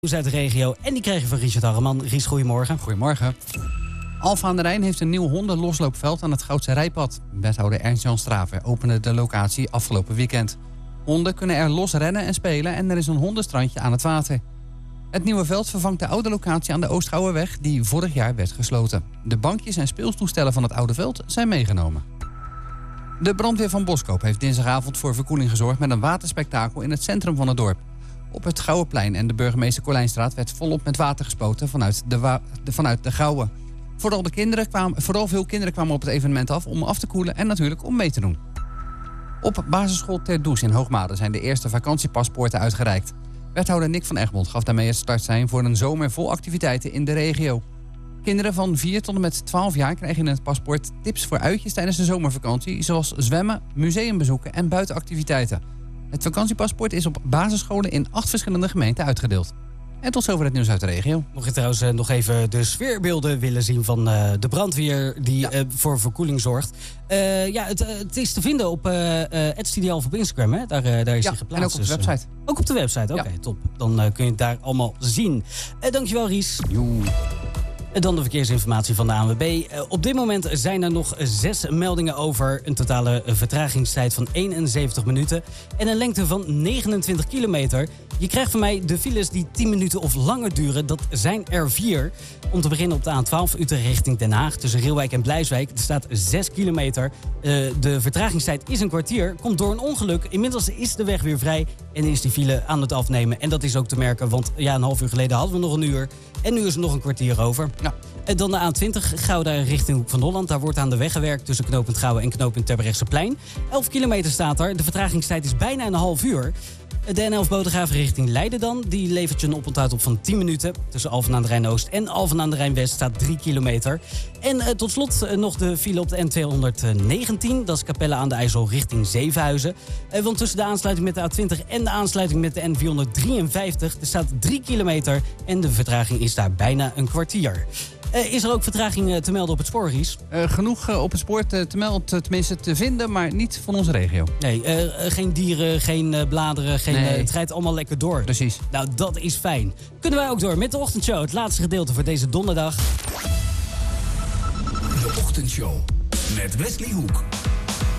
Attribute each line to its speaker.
Speaker 1: Nieuws uit de regio en die krijg je van Richard Harreman. Ries, goedemorgen.
Speaker 2: Goedemorgen. Alphen aan de Rijn heeft een nieuw hondenlosloopveld aan het Goudse Rijpad. Wethouder Ernst-Jan Straver opende de locatie afgelopen weekend. Honden kunnen er los rennen en spelen en er is een hondenstrandje aan het water. Het nieuwe veld vervangt de oude locatie aan de Oostgouweweg die vorig jaar werd gesloten. De bankjes en speelstoestellen van het oude veld zijn meegenomen. De brandweer van Boskoop heeft dinsdagavond voor verkoeling gezorgd met een waterspektakel in het centrum van het dorp. Op het Gouweplein en de burgemeester Colijnstraat werd volop met water gespoten vanuit de Gouwe. Vooral veel kinderen kwamen op het evenement af om af te koelen en natuurlijk om mee te doen. Op basisschool Ter Does in Hoogmade zijn de eerste vakantiepaspoorten uitgereikt. Wethouder Nick van Egmond gaf daarmee het startsein voor een zomer vol activiteiten in de regio. Kinderen van 4 tot en met 12 jaar krijgen in het paspoort tips voor uitjes tijdens de zomervakantie, zoals zwemmen, museumbezoeken en buitenactiviteiten. Het vakantiepaspoort is op basisscholen in 8 verschillende gemeenten uitgedeeld. En tot zover het nieuws uit de regio.
Speaker 1: Mocht je trouwens nog even de sfeerbeelden willen zien van de brandweer die voor verkoeling zorgt. Het is te vinden op @studialf op Instagram. Hè? Daar is hij geplaatst.
Speaker 2: En ook op de website.
Speaker 1: Ook op de website, oké, top. Dan kun je het daar allemaal zien. Dankjewel, Ries.
Speaker 2: Joe.
Speaker 1: En dan de verkeersinformatie van de ANWB. Op dit moment zijn er nog 6 meldingen over. Een totale vertragingstijd van 71 minuten. En een lengte van 29 kilometer. Je krijgt van mij de files die 10 minuten of langer duren. Dat zijn er 4. Om te beginnen op de A12 Utrecht richting Den Haag. Tussen Reelwijk en Blijswijk. Er staat 6 kilometer. De vertragingstijd is een kwartier. Komt door een ongeluk. Inmiddels is de weg weer vrij. En is die file aan het afnemen. En dat is ook te merken. Want een half uur geleden hadden we nog een uur. En nu is er nog een kwartier over.
Speaker 2: Ja.
Speaker 1: En dan de A20 Gouda richting Hoek van Holland. Daar wordt aan de weg gewerkt tussen knooppunt Gouwen en knooppunt Terbrechtseplein. 11 kilometer staat er. De vertragingstijd is bijna een half uur. De N11 Bodegraven richting Leiden dan. Die levert je een oponthoud op van 10 minuten. Tussen Alphen aan de Rijn Oost en Alphen aan de Rijn West staat 3 kilometer. En tot slot nog de file op de N219. Dat is Capelle aan de IJssel richting Zevenhuizen. Want tussen de aansluiting met de A20 en de aansluiting met de N453... er staat 3 kilometer en de vertraging is daar bijna een kwartier. Is er ook vertraging te melden op het spoor, Ries?
Speaker 2: Genoeg op het spoor te melden, tenminste te vinden, maar niet van onze regio.
Speaker 1: Nee, geen dieren, geen bladeren, het rijdt allemaal lekker door.
Speaker 2: Precies.
Speaker 1: Nou, dat is fijn. Kunnen wij ook door met de ochtendshow, het laatste gedeelte voor deze donderdag.
Speaker 3: De ochtendshow met Wesley Hoek.